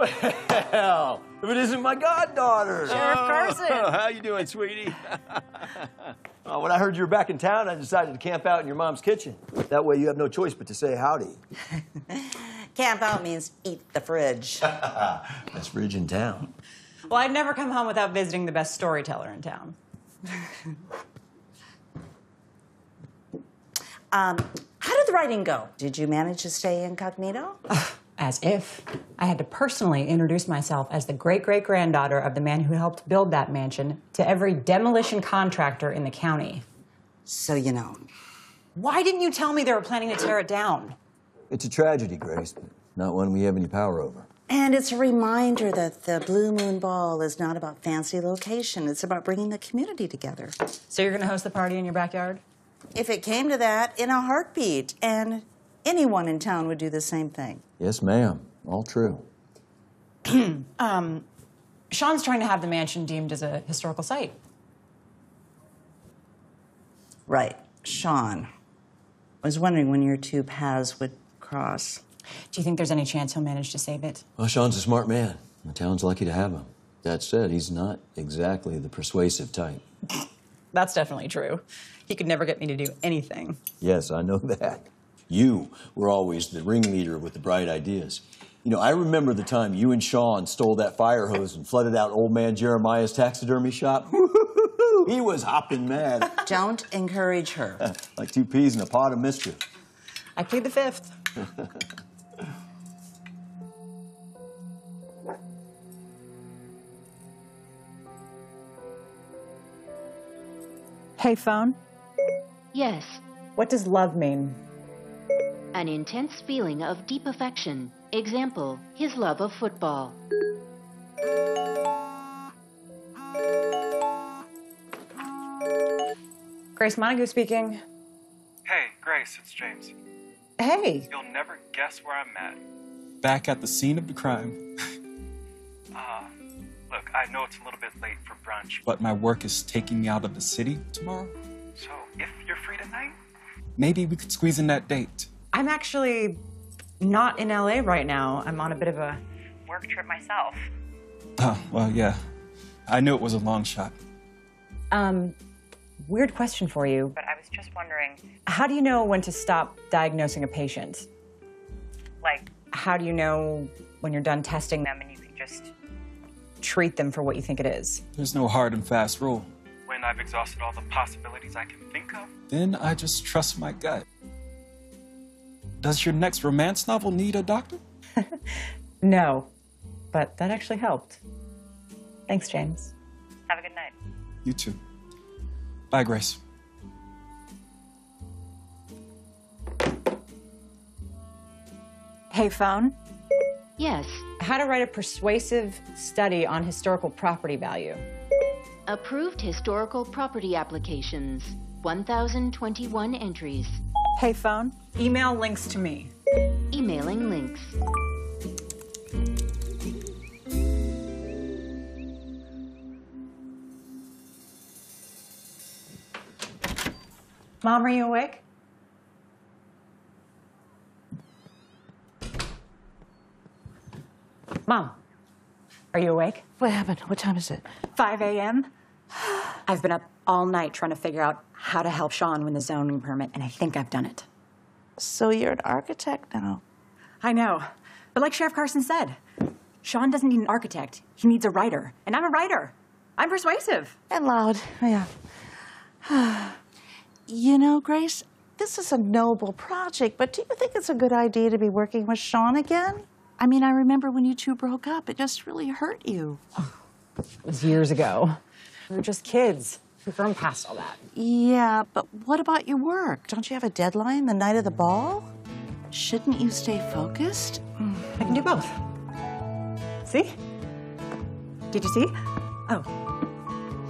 Well, if it isn't my goddaughter. Sheriff Carson. How you doing, sweetie? When I heard you were back in town, I decided to camp out in your mom's kitchen. That way you have no choice but to say howdy. Camp out means eat the fridge. Best fridge in town. Well, I'd never come home without visiting the best storyteller in town. How did the writing go? Did you manage to stay incognito? As if. I had to personally introduce myself as the great-great-granddaughter of the man who helped build that mansion to every demolition contractor in the county. So you know. Why didn't you tell me they were planning to tear it down? It's a tragedy, Grace, but not one we have any power over. And it's a reminder that the Blue Moon Ball is not about fancy location. It's about bringing the community together. So you're gonna host the party in your backyard? If it came to that, in a heartbeat. And anyone in town would do the same thing. Yes, ma'am. All true. Sean's trying to have the mansion deemed as a historical site. Right. Sean. I was wondering when your two paths would cross. Do you think there's any chance he'll manage to save it? Well, Sean's a smart man. The town's lucky to have him. That said, he's not exactly the persuasive type. That's definitely true. He could never get me to do anything. Yes, I know that. You were always the ringleader with the bright ideas. You know, I remember the time you and Sean stole that fire hose and flooded out old man Jeremiah's taxidermy shop. He was hopping mad. Don't encourage her. Like two peas in a pot of mischief. I plead the fifth. Hey, phone. Yes, What does love mean? an intense feeling of deep affection. Example, his love of football. Grace Montague speaking. Hey, Grace, it's James. Hey. You'll never guess where I'm at. Back at the scene of the crime. Look, I know it's a little bit late for brunch, But my work is taking me out of the city tomorrow. so if you're free tonight, Maybe we could squeeze in that date. I'm actually not in LA right now. I'm on a bit of a work trip myself. Oh, well, yeah. I knew it was a long shot. Weird question for you, but I was just wondering, how do you know when to stop diagnosing a patient? Like, how do you know when you're done testing them and you can just treat them for what you think it is? There's no hard and fast rule. when I've exhausted all the possibilities I can think of. Then I just trust my gut. Does your next romance novel need a doctor? No, but that actually helped. Thanks, James. Have a good night. You too. Bye, Grace. Hey, phone. Yes. How to write a persuasive study on historical property value. Approved historical property applications. 1,021 entries. Hey, phone. Email links to me. Emailing links. Mom, are you awake? Mom, are you awake? What happened? What time is it? 5 a.m. I've been up all night trying to figure out how to help Sean win the zoning permit, and I think I've done it. So you're an architect now. I know. But like Sheriff Carson said, Sean doesn't need an architect. He needs a writer. And I'm a writer. I'm persuasive. And loud, yeah. You know, Grace, this is a noble project, but do you think it's a good idea to be working with Sean again? I mean, I remember when you two broke up. It just really hurt you. It was years ago. We were just kids. We've grown past all that. Yeah, but what about your work? Don't you have a deadline the night of the ball? Shouldn't you stay focused? I can do both. See? Did you see? Oh,